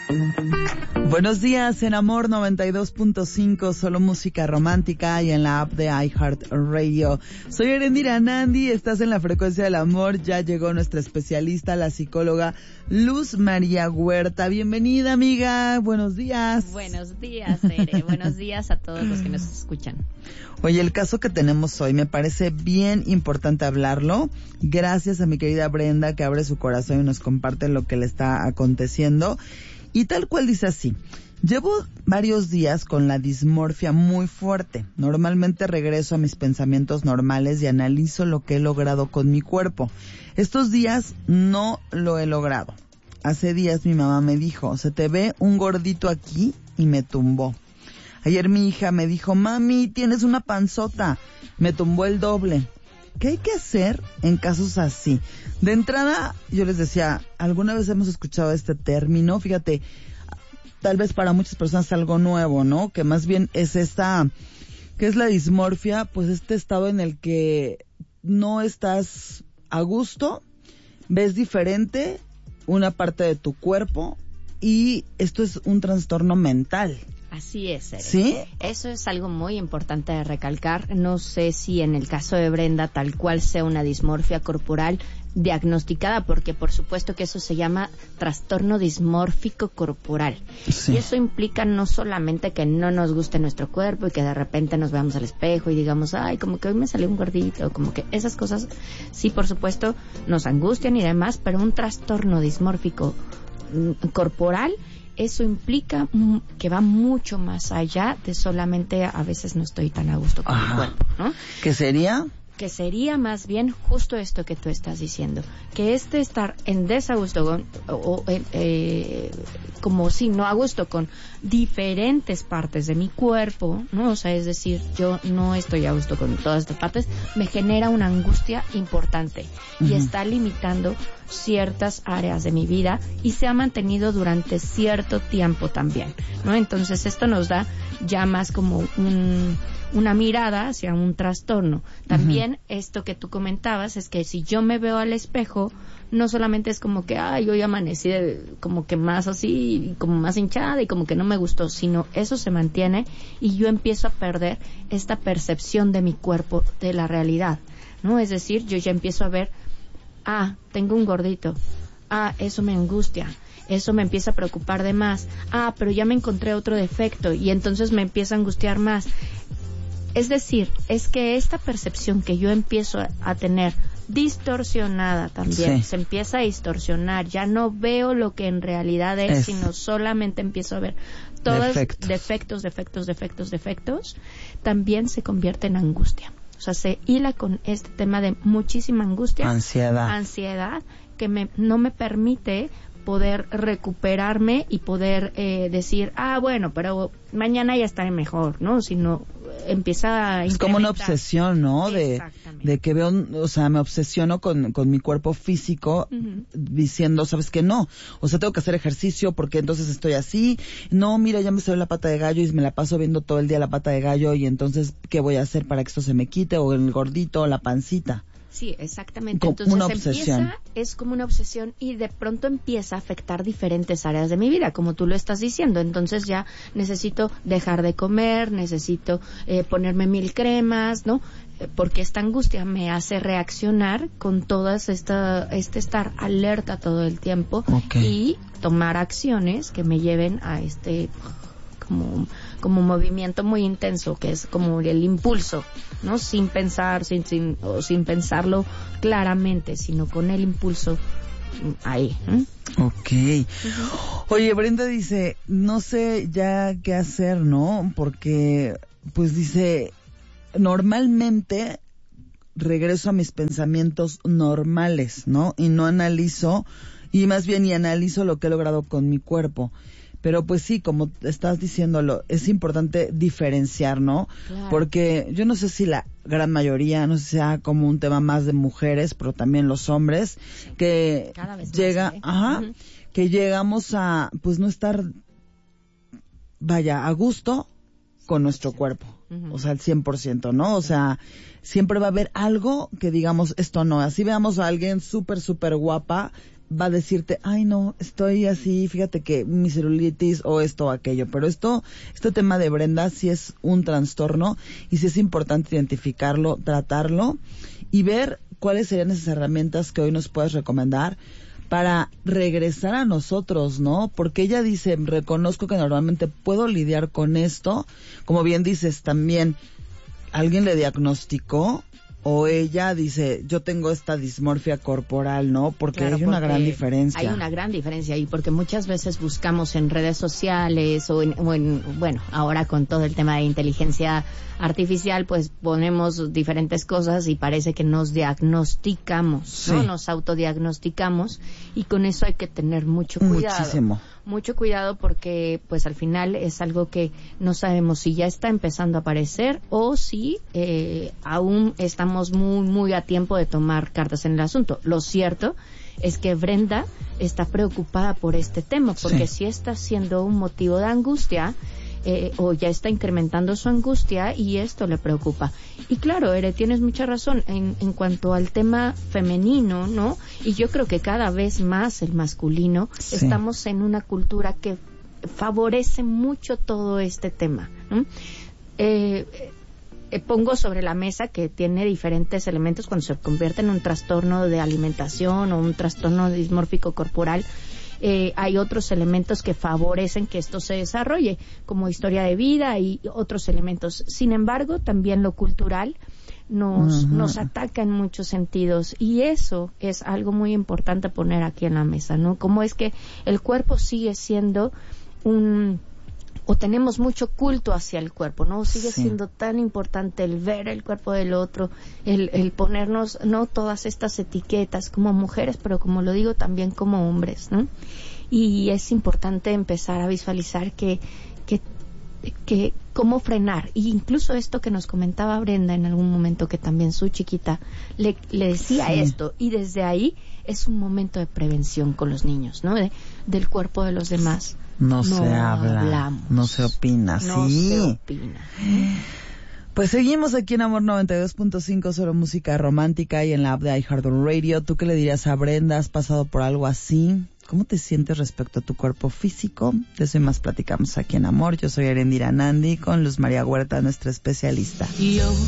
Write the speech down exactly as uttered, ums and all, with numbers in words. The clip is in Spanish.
Buenos días en Amor noventa y dos punto cinco, solo música romántica y en la app de iHeartRadio. Soy Erendira Nandi, estás en la frecuencia del amor. Ya llegó nuestra especialista, la psicóloga Luz María Huerta. Bienvenida, amiga. Buenos días. Buenos días, Ere. Buenos días a todos los que nos escuchan. Oye, el caso que tenemos hoy me parece bien importante hablarlo. Gracias a mi querida Brenda, que abre su corazón y nos comparte lo que le está aconteciendo. Y tal cual dice así: llevo varios días con la dismorfia muy fuerte. Normalmente regreso a mis pensamientos normales y analizo lo que he logrado con mi cuerpo. Estos días no lo he logrado. Hace días mi mamá me dijo, se te ve un gordito aquí, y me tumbó. Ayer mi hija me dijo, mami, tienes una panzota. Me tumbó el doble. ¿Qué hay que hacer en casos así? De entrada, yo les decía, alguna vez hemos escuchado este término, fíjate, tal vez para muchas personas es algo nuevo, ¿no? Que más bien es esta, ¿qué es la dismorfia? Pues este estado en el que no estás a gusto, ves diferente una parte de tu cuerpo y esto es un trastorno mental. Así es, Ere. ¿Sí? Eso es algo muy importante de recalcar. No sé si en el caso de Brenda tal cual sea una dismorfia corporal diagnosticada, porque por supuesto que eso se llama trastorno dismórfico corporal. Sí. Y eso implica no solamente que no nos guste nuestro cuerpo y que de repente nos veamos al espejo y digamos, ay, como que hoy me salió un gordito, como que esas cosas sí, por supuesto, nos angustian y demás, pero un trastorno dismórfico mm, corporal, eso implica que va mucho más allá de solamente a veces no estoy tan a gusto con Ajá. mi cuerpo, ¿no? ¿Qué sería? Que sería más bien justo esto que tú estás diciendo, que este estar en desagusto con, o, o eh, como si no a gusto con diferentes partes de mi cuerpo, ¿no? O sea, es decir, yo no estoy a gusto con todas estas partes, me genera una angustia importante y uh-huh. está limitando ciertas áreas de mi vida y se ha mantenido durante cierto tiempo también, ¿no? Entonces esto nos da ya más como un una mirada hacia un trastorno. También uh-huh. esto que tú comentabas es que si yo me veo al espejo, no solamente es como que, ay, hoy amanecí de, como que más así, como más hinchada y como que no me gustó, sino eso se mantiene y yo empiezo a perder esta percepción de mi cuerpo, de la realidad, ¿no? Es decir, yo ya empiezo a ver, ah, tengo un gordito, ah, eso me angustia, eso me empieza a preocupar de más, ah, pero ya me encontré otro defecto y entonces me empieza a angustiar más. Es decir, es que esta percepción que yo empiezo a tener distorsionada también, sí. se empieza a distorsionar, ya no veo lo que en realidad es, es. sino solamente empiezo a ver todos defectos. defectos, defectos, defectos, defectos, también se convierte en angustia. O sea, se hila con este tema de muchísima angustia, ansiedad, ansiedad que me, no me permite poder recuperarme y poder eh, decir, ah, bueno, pero mañana ya estaré mejor, ¿no? Sino empieza a es como una obsesión, ¿no? De, de que veo, o sea, me obsesiono con, con mi cuerpo físico, uh-huh. diciendo, ¿sabes qué? No, o sea, tengo que hacer ejercicio porque entonces estoy así. No, mira, ya me salió la pata de gallo y me la paso viendo todo el día la pata de gallo y entonces, ¿qué voy a hacer para que esto se me quite? O el gordito o la pancita. Sí, exactamente. Como entonces una obsesión. Empieza, es como una obsesión y de pronto empieza a afectar diferentes áreas de mi vida, como tú lo estás diciendo. Entonces ya necesito dejar de comer, necesito eh, ponerme mil cremas, ¿no? Eh, porque esta angustia me hace reaccionar con todas esta, este estar alerta todo el tiempo okay. y tomar acciones que me lleven a este como como movimiento muy intenso, que es como el impulso, ¿no? Sin pensar, sin, sin, o sin pensarlo claramente, sino con el impulso ahí. ¿eh? Ok. Uh-huh. Oye, Brenda dice, no sé ya qué hacer, ¿no? Porque, pues dice, normalmente regreso a mis pensamientos normales, ¿no? Y no analizo, y más bien y analizo lo que he logrado con mi cuerpo. Pero pues sí, como estás diciéndolo, es importante diferenciar, ¿no? Claro. Porque yo no sé si la gran mayoría, no sé si sea como un tema más de mujeres, pero también los hombres, que cada vez llega, más, ¿eh? ajá, uh-huh. que llegamos a, pues no estar, vaya, a gusto con nuestro cuerpo. Uh-huh. O sea, al cien por ciento, ¿no? O sea, siempre va a haber algo que digamos, esto no. Así veamos a alguien súper, súper guapa, va a decirte, ay no, estoy así, fíjate que mi celulitis o esto o aquello, pero esto, este tema de Brenda sí es un trastorno y sí es importante identificarlo, tratarlo y ver cuáles serían esas herramientas que hoy nos puedes recomendar para regresar a nosotros, ¿no? Porque ella dice, reconozco que normalmente puedo lidiar con esto, como bien dices también, ¿alguien le diagnosticó? O ella dice, yo tengo esta dismorfia corporal, ¿no? Porque claro, hay una porque gran diferencia. Hay una gran diferencia ahí, porque muchas veces buscamos en redes sociales o en, o en, bueno, ahora con todo el tema de inteligencia artificial, pues ponemos diferentes cosas y parece que nos diagnosticamos, sí. ¿no? Nos autodiagnosticamos y con eso hay que tener mucho cuidado. Muchísimo. Mucho cuidado porque pues al final es algo que no sabemos si ya está empezando a aparecer o si eh, aún estamos muy muy a tiempo de tomar cartas en el asunto. Lo cierto es que Brenda está preocupada por este tema porque sí, sí está siendo un motivo de angustia eh, o ya está incrementando su angustia y esto le preocupa. Y claro, Ere, tienes mucha razón en, en cuanto al tema femenino, ¿no? Y yo creo que cada vez más el masculino, sí. Estamos en una cultura que favorece mucho todo este tema, ¿no? Eh, eh, pongo sobre la mesa que tiene diferentes elementos cuando se convierte en un trastorno de alimentación o un trastorno dismórfico corporal. Eh, hay otros elementos que favorecen que esto se desarrolle, como historia de vida y otros elementos. Sin embargo, también lo cultural nos, uh-huh. nos ataca en muchos sentidos y eso es algo muy importante poner aquí en la mesa, ¿no? Cómo es que el cuerpo sigue siendo un... o tenemos mucho culto hacia el cuerpo, ¿no? Sigue sí. siendo tan importante el ver el cuerpo del otro, el, el ponernos, no todas estas etiquetas como mujeres, pero como lo digo también como hombres, ¿no? Y es importante empezar a visualizar que, que, que cómo frenar, y incluso esto que nos comentaba Brenda en algún momento, que también su chiquita le, le decía sí. esto, y desde ahí es un momento de prevención con los niños, ¿no? De, del cuerpo de los demás. No, no se habla, hablamos. No se opina, no sí. se opina. Pues seguimos aquí en Amor noventa y dos punto cinco, solo música romántica y en la app de iHeartRadio. ¿Tú qué le dirías a Brenda? ¿Has pasado por algo así? ¿Cómo te sientes respecto a tu cuerpo físico? De eso y más platicamos aquí en Amor. Yo soy Erendira Nandi con Luz María Huerta, nuestra especialista. Yo